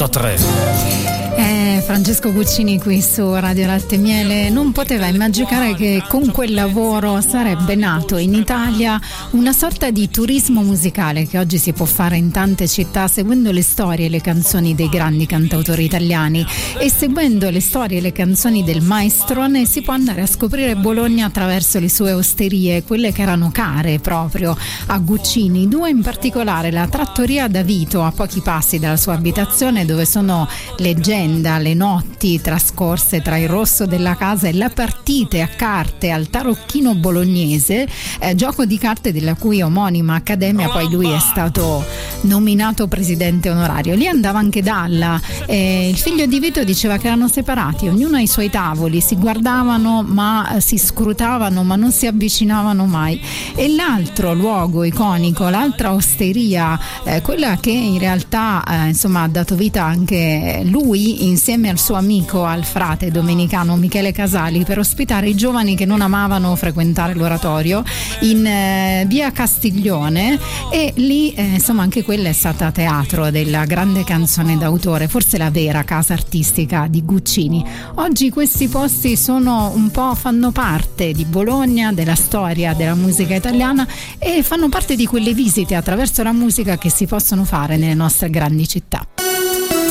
93. Francesco Guccini qui su Radio Latte e Miele non poteva immaginare che con quel lavoro sarebbe nato in Italia una sorta di turismo musicale che oggi si può fare in tante città seguendo le storie e le canzoni dei grandi cantautori italiani, e seguendo le storie e le canzoni del maestrone si può andare a scoprire Bologna attraverso le sue osterie, quelle che erano care proprio a Guccini, due in particolare: la Trattoria da Vito a pochi passi dalla sua abitazione, dove sono leggenda le notti trascorse tra il rosso della casa e le partite a carte al Tarocchino Bolognese, gioco di carte della cui omonima accademia poi lui è stato nominato presidente onorario. Lì andava anche Dalla, il figlio di Vito diceva che erano separati, ognuno ai suoi tavoli, si guardavano ma si scrutavano ma non si avvicinavano mai. E l'altro luogo iconico, l'altra osteria, quella che in realtà insomma ha dato vita anche lui insieme al suo amico, al frate domenicano Michele Casali, per ospitare i giovani che non amavano frequentare l'oratorio, in via Castiglione, e lì insomma anche quella è stata teatro della grande canzone d'autore, forse la vera casa artistica di Guccini. Oggi questi posti fanno parte di Bologna, della storia della musica italiana, e fanno parte di quelle visite attraverso la musica che si possono fare nelle nostre grandi città.